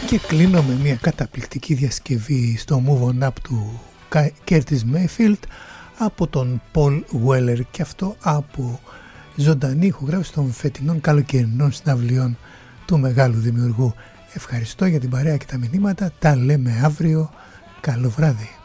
Και κλείνω με μια καταπληκτική διασκευή στο Move On Up του Curtis Mayfield από τον Paul Weller, και αυτό από ζωντανή ηχογράφηση των φετινών καλοκαιρινών συναυλιών του μεγάλου δημιουργού. Ευχαριστώ για την παρέα και τα μηνύματα. Τα λέμε αύριο. Καλό βράδυ.